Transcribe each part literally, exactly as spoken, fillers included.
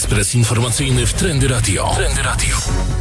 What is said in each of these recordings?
Ekspres informacyjny w Trendy Radio. Trendy Radio.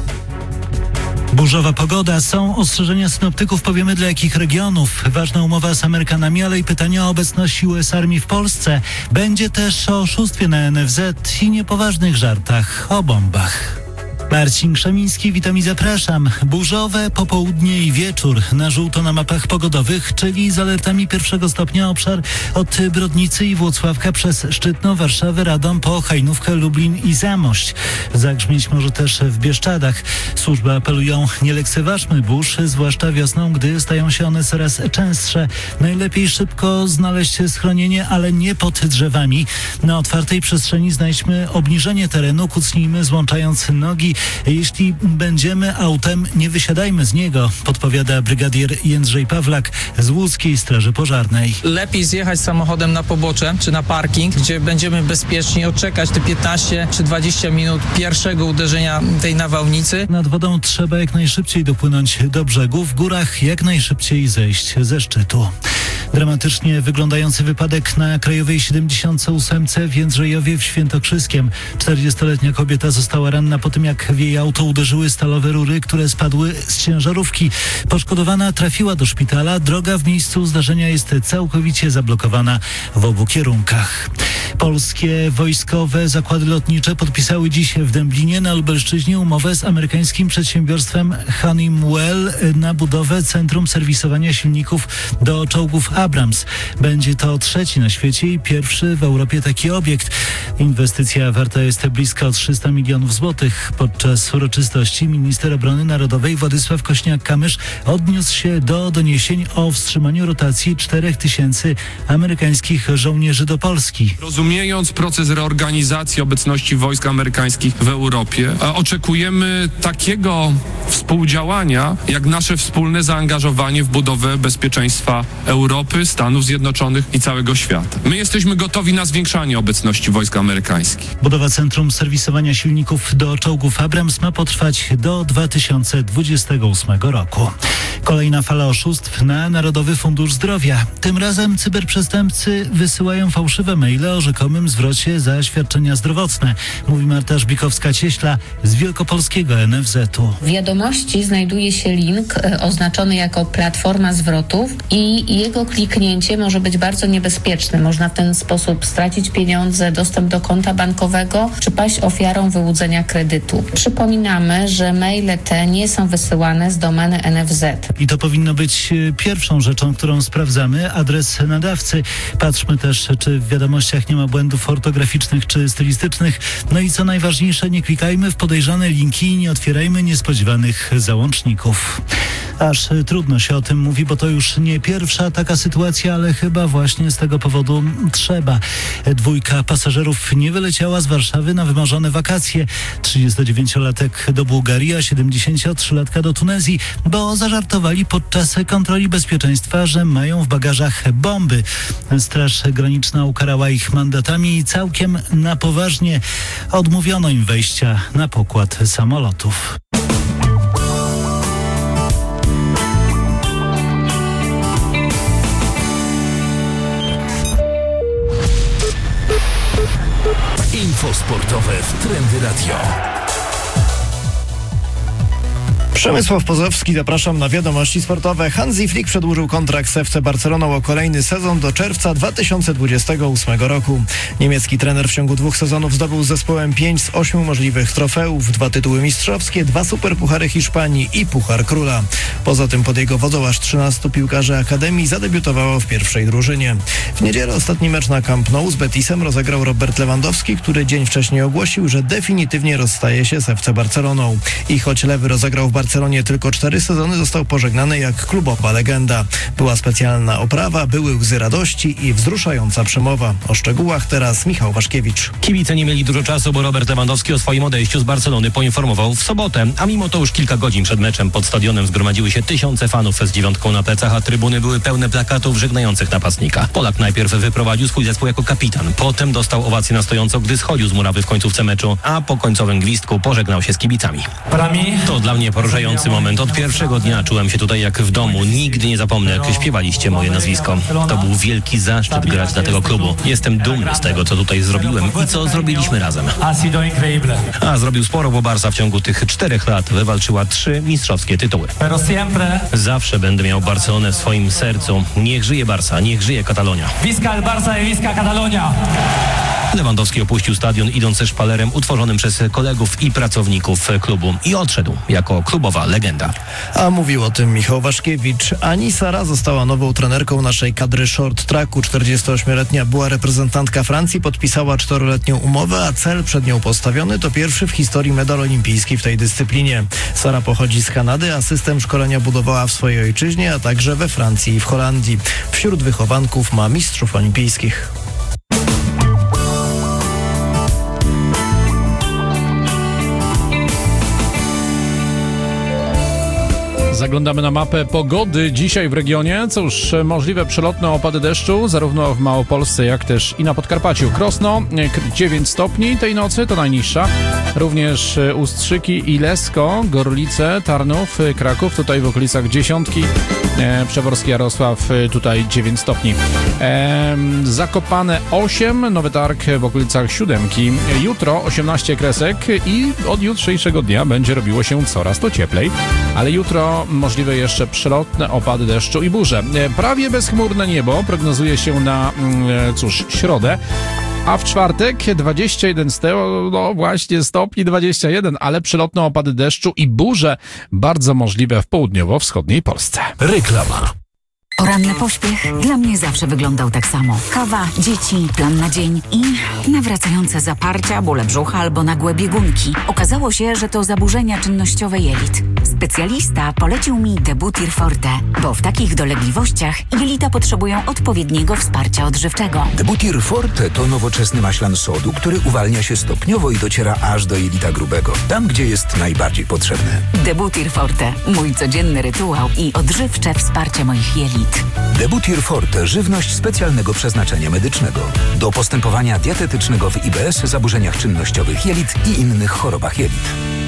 Burzowa pogoda. Są ostrzeżenia synoptyków, powiemy dla jakich regionów. Ważna umowa z Amerykanami, ale i pytania o obecność U S Armii w Polsce. Będzie też o oszustwie na N F Z i niepoważnych żartach o bombach. Marcin Krzemiński, witam i zapraszam. Burzowe popołudnie i wieczór. Na żółto na mapach pogodowych, czyli z alertami pierwszego stopnia obszar od Brodnicy i Włocławka przez Szczytno, Warszawę, Radom po Hajnówkę, Lublin i Zamość. Zagrzmieć może też w Bieszczadach. Służby apelują: nie lekceważmy burz, zwłaszcza wiosną, gdy stają się one coraz częstsze. Najlepiej szybko znaleźć schronienie, ale nie pod drzewami. Na otwartej przestrzeni znajdźmy obniżenie terenu, kucnijmy złączając nogi. Jeśli będziemy autem, nie wysiadajmy z niego, podpowiada brygadier Jędrzej Pawlak z Łódzkiej Straży Pożarnej. Lepiej zjechać samochodem na pobocze czy na parking, gdzie będziemy bezpieczni odczekać te piętnaście czy dwadzieścia minut pierwszego uderzenia tej nawałnicy. Nad wodą trzeba jak najszybciej dopłynąć do brzegu, w górach jak najszybciej zejść ze szczytu. Dramatycznie wyglądający wypadek na Krajowej siedemdziesiąt osiem w Jędrzejowie w Świętokrzyskiem. czterdziestoletnia kobieta została ranna po tym, jak w jej auto uderzyły stalowe rury, które spadły z ciężarówki. Poszkodowana trafiła do szpitala. Droga w miejscu zdarzenia jest całkowicie zablokowana w obu kierunkach. Polskie wojskowe zakłady lotnicze podpisały dziś w Dęblinie na Lubelszczyźnie umowę z amerykańskim przedsiębiorstwem Honeywell na budowę centrum serwisowania silników do czołgów Abrams. Będzie to trzeci na świecie i pierwszy w Europie taki obiekt. Inwestycja warta jest blisko trzysta milionów złotych. Podczas uroczystości minister obrony narodowej Władysław Kośniak-Kamysz odniósł się do doniesień o wstrzymaniu rotacji czterech tysięcy amerykańskich żołnierzy do Polski. Rozumiejąc proces reorganizacji obecności wojsk amerykańskich w Europie, oczekujemy takiego współdziałania, jak nasze wspólne zaangażowanie w budowę bezpieczeństwa Europy, Stanów Zjednoczonych i całego świata. My jesteśmy gotowi na zwiększanie obecności wojsk amerykańskich. Budowa centrum serwisowania silników do czołgów Abrams ma potrwać do dwa tysiące dwudziestego ósmego roku. Kolejna fala oszustw na Narodowy Fundusz Zdrowia. Tym razem cyberprzestępcy wysyłają fałszywe maile o rzekomym zwrocie za świadczenia zdrowotne, mówi Marta Żbikowska-Cieśla z Wielkopolskiego N F Z-u. W wiadomości znajduje się link oznaczony jako platforma zwrotów i jego kliknięcie może być bardzo niebezpieczne. Można w ten sposób stracić pieniądze, dostęp do konta bankowego czy paść ofiarą wyłudzenia kredytu. Przypominamy, że maile te nie są wysyłane z domeny N F Z. I to powinno być pierwszą rzeczą, którą sprawdzamy. Adres nadawcy. Patrzmy też, czy w wiadomościach nie ma błędów ortograficznych czy stylistycznych. No i co najważniejsze, nie klikajmy w podejrzane linki i nie otwierajmy niespodziewanych załączników. Aż trudno się o tym mówi, bo to już nie pierwsza taka sytuacja, ale chyba właśnie z tego powodu trzeba. Dwójka pasażerów nie wyleciała z Warszawy na wymarzone wakacje. trzydziestodziewięciolatek do Bułgarii, a siedemdziesięciotrzylatka do Tunezji, bo zażartowali podczas kontroli bezpieczeństwa, że mają w bagażach bomby. Straż Graniczna ukarała ich mandatami i całkiem na poważnie odmówiono im wejścia na pokład samolotów. Info sportowe w Trendy Radio. Przemysław Pozowski, zapraszam na wiadomości sportowe. Hansi Flick przedłużył kontrakt z F C Barceloną o kolejny sezon do czerwca dwa tysiące dwudziestego ósmego roku. Niemiecki trener w ciągu dwóch sezonów zdobył z zespołem pięć z ośmiu możliwych trofeów, dwa tytuły mistrzowskie, dwa superpuchary Hiszpanii i Puchar Króla. Poza tym pod jego wodzą aż trzynastu piłkarzy Akademii zadebiutowało w pierwszej drużynie. W niedzielę ostatni mecz na Camp Nou z Betisem rozegrał Robert Lewandowski, który dzień wcześniej ogłosił, że definitywnie rozstaje się z F C Barceloną. I choć Lewy rozegrał w Barcelonie tylko cztery sezony, został pożegnany jak klubowa legenda. Była specjalna oprawa, były łzy radości i wzruszająca przemowa. O szczegółach teraz Michał Waszkiewicz. Kibice nie mieli dużo czasu, bo Robert Lewandowski o swoim odejściu z Barcelony poinformował w sobotę, a mimo to już kilka godzin przed meczem pod stadionem zgromadziły się tysiące fanów z dziewiątką na plecach, a trybuny były pełne plakatów żegnających napastnika. Polak najpierw wyprowadził swój zespół jako kapitan, potem dostał owację na stojąco, gdy schodził z murawy w końcówce meczu, a po końcowym gwizdku pożegnał się z kibicami. To dla mnie poróżej wzruszający moment. Od pierwszego dnia czułem się tutaj jak w domu. Nigdy nie zapomnę, jak śpiewaliście moje nazwisko. To był wielki zaszczyt grać dla tego klubu. Jestem dumny z tego, co tutaj zrobiłem i co zrobiliśmy razem. A zrobił sporo, bo Barca w ciągu tych czterech lat wywalczyła trzy mistrzowskie tytuły. Zawsze będę miał Barcelonę w swoim sercu. Niech żyje Barca, niech żyje Katalonia. Visca el Barça y Visca Catalonia. Lewandowski opuścił stadion, idąc ze szpalerem utworzonym przez kolegów i pracowników klubu i odszedł jako klubowa legenda. A mówił o tym Michał Waszkiewicz. Ani Sara została nową trenerką naszej kadry short tracku. czterdziestoośmioletnia była reprezentantka Francji, podpisała czteroletnią umowę, a cel przed nią postawiony to pierwszy w historii medal olimpijski w tej dyscyplinie. Sara pochodzi z Kanady, a system szkolenia budowała w swojej ojczyźnie, a także we Francji i w Holandii. Wśród wychowanków ma mistrzów olimpijskich. Zaglądamy na mapę pogody dzisiaj w regionie. Cóż, możliwe przelotne opady deszczu zarówno w Małopolsce, jak też i na Podkarpaciu. Krosno dziewięć stopni tej nocy, to najniższa. Również Ustrzyki i Lesko, Gorlice, Tarnów, Kraków, tutaj w okolicach dziesiątki. Przeworski, Jarosław, tutaj dziewięć stopni. Zakopane osiem, Nowy Targ w okolicach siódemki. Jutro osiemnaście Kresek i od jutrzejszego dnia będzie robiło się coraz to cieplej. Ale jutro możliwe jeszcze przelotne opady deszczu i burze. Prawie bezchmurne niebo prognozuje się na, cóż, środę. A w czwartek dwadzieścia jeden, no właśnie stopni dwadzieścia jeden, ale przelotne opady deszczu i burze bardzo możliwe w południowo-wschodniej Polsce. Reklama. Poranny pośpiech dla mnie zawsze wyglądał tak samo. Kawa, dzieci, plan na dzień i nawracające zaparcia, bóle brzucha albo nagłe biegunki. Okazało się, że to zaburzenia czynnościowe jelit. Specjalista polecił mi Debutir Forte, bo w takich dolegliwościach jelita potrzebują odpowiedniego wsparcia odżywczego. Debutir Forte to nowoczesny maślan sodu, który uwalnia się stopniowo i dociera aż do jelita grubego, tam gdzie jest najbardziej potrzebny. Debutir Forte, mój codzienny rytuał i odżywcze wsparcie moich jelit. Debutir Forte, żywność specjalnego przeznaczenia medycznego. Do postępowania dietetycznego w I B S, zaburzeniach czynnościowych jelit i innych chorobach jelit.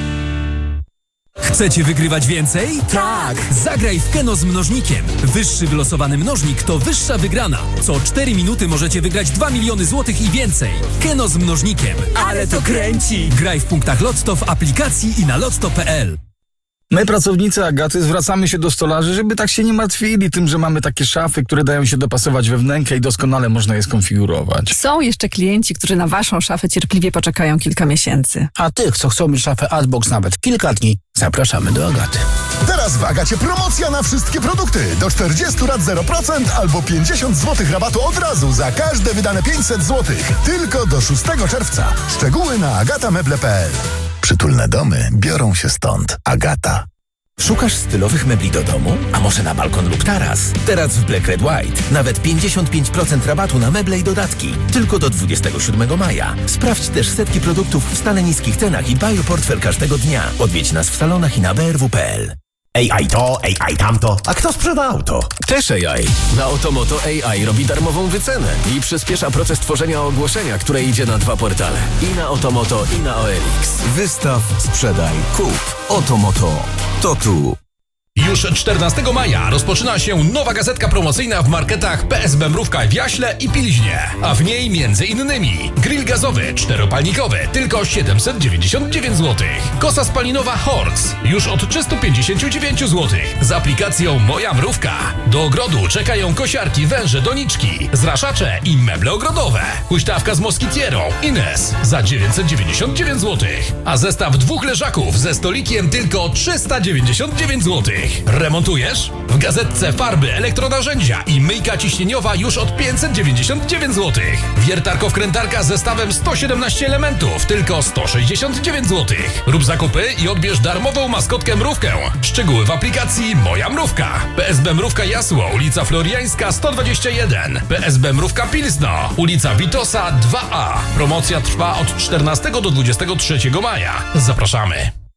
Chcecie wygrywać więcej? Tak! Zagraj w Keno z mnożnikiem. Wyższy wylosowany mnożnik to wyższa wygrana. Co cztery minuty możecie wygrać dwa miliony złotych i więcej. Keno z mnożnikiem. Ale to kręci! Graj w punktach Lotto, w aplikacji i na lotto kropka p l. My, pracownicy Agaty, zwracamy się do stolarzy, żeby tak się nie martwili tym, że mamy takie szafy, które dają się dopasować we wnękę i doskonale można je skonfigurować. Są jeszcze klienci, którzy na waszą szafę cierpliwie poczekają kilka miesięcy. A tych, co chcą mieć szafę Adbox nawet kilka dni, zapraszamy do Agaty. Teraz w Agacie promocja na wszystkie produkty. Do czterdziestu lat zero procent albo pięćdziesiąt złotych rabatu od razu za każde wydane pięćset złotych. Tylko do szóstego czerwca. Szczegóły na agatameble kropka p l. Przytulne domy biorą się stąd. Agata. Szukasz stylowych mebli do domu? A może na balkon lub taras? Teraz w Black Red White nawet pięćdziesiąt pięć procent rabatu na meble i dodatki. Tylko do dwudziestego siódmego maja. Sprawdź też setki produktów w stale niskich cenach i dbaj o portfel każdego dnia. Odwiedź nas w salonach i na b r w kropka p l. A I to, A I tamto. A kto sprzeda auto? Też A I. Na Otomoto A I robi darmową wycenę i przyspiesza proces tworzenia ogłoszenia, które idzie na dwa portale. I na Otomoto, i na O L X. Wystaw, sprzedaj, kup. Otomoto. To tu. Już czternastego maja rozpoczyna się nowa gazetka promocyjna w marketach P S B Mrówka w Jaśle i Pilźnie, a w niej między innymi grill gazowy czteropalnikowy tylko siedemset dziewięćdziesiąt dziewięć złotych, kosa spalinowa Horc już od trzysta pięćdziesiąt dziewięć złotych z aplikacją Moja Mrówka. Do ogrodu czekają kosiarki, węże, doniczki, zraszacze i meble ogrodowe. Huśtawka z moskitierą Ines za dziewięćset dziewięćdziesiąt dziewięć złotych, a zestaw dwóch leżaków ze stolikiem tylko trzysta dziewięćdziesiąt dziewięć złotych. Remontujesz? W gazetce farby, elektronarzędzia i myjka ciśnieniowa już od pięćset dziewięćdziesiąt dziewięć złotych. Wiertarko-wkrętarka z zestawem sto siedemnaście elementów, tylko sto sześćdziesiąt dziewięć złotych. Rób zakupy i odbierz darmową maskotkę Mrówkę. Szczegóły w aplikacji Moja Mrówka. P S B Mrówka Jasło, ulica Floriańska sto dwadzieścia jeden. P S B Mrówka Pilzno, ulica Witosa dwa a. Promocja trwa od czternastego do dwudziestego trzeciego maja. Zapraszamy.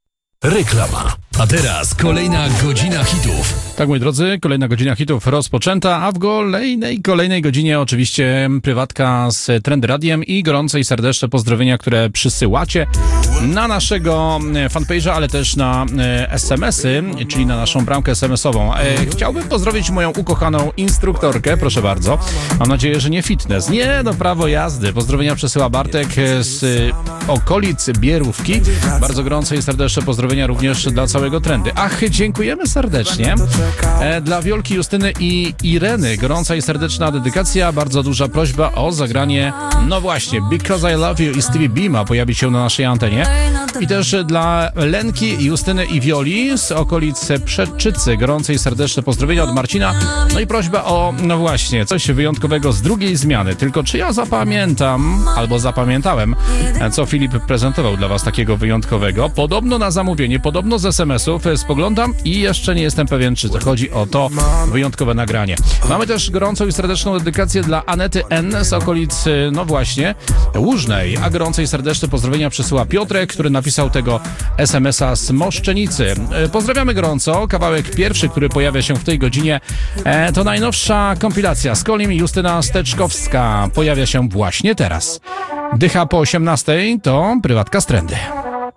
Reklama. A teraz kolejna godzina hitów. Tak, moi drodzy, kolejna godzina hitów rozpoczęta, a w kolejnej, kolejnej godzinie oczywiście prywatka z Trendy Radiem i gorące i serdeczne pozdrowienia, które przysyłacie. na naszego fanpage'a, ale też na es em esy, czyli na naszą bramkę es em esową. Chciałbym pozdrowić moją ukochaną instruktorkę, proszę bardzo. Mam nadzieję, że nie fitness. Nie, no prawo jazdy. Pozdrowienia przesyła Bartek z okolic Bierówki. Bardzo gorące i serdeczne pozdrowienia również dla całego Trendy. Ach, dziękujemy serdecznie. Dla Wiolki, Justyny i Ireny gorąca i serdeczna dedykacja. Bardzo duża prośba o zagranie, no właśnie, Because I Love You i Stevie B ma pojawić się na naszej antenie. I też dla Lenki, Justyny i Wioli z okolic Przeczycy gorące i serdeczne pozdrowienia od Marcina. No i prośba o, no właśnie, coś wyjątkowego z drugiej zmiany. Tylko czy ja zapamiętam, albo zapamiętałem, co Filip prezentował dla was takiego wyjątkowego. Podobno na zamówienie, podobno z es em esów spoglądam i jeszcze nie jestem pewien, czy chodzi o to wyjątkowe nagranie. Mamy też gorącą i serdeczną dedykację dla Anety N z okolic, no właśnie, Łużnej, a gorące i serdeczne pozdrowienia przesyła Piotrek, który napisał tego es em esa z Moszczenicy. Pozdrawiamy gorąco. Kawałek pierwszy, który pojawia się w tej godzinie, to najnowsza kompilacja z Kolim i Justyna Steczkowska. Pojawia się właśnie teraz. Dycha po osiemnastej to prywatka z Trendy.